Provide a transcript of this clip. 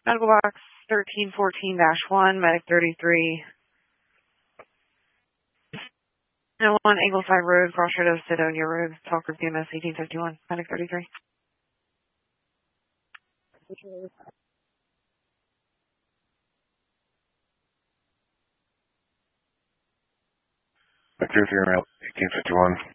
Medical box 1314-1, medic 33. 1 Ingleside Road, Crossroad of Sedonia Road, Talk Group DMS 1851, medic 33. Medic 33, 1851.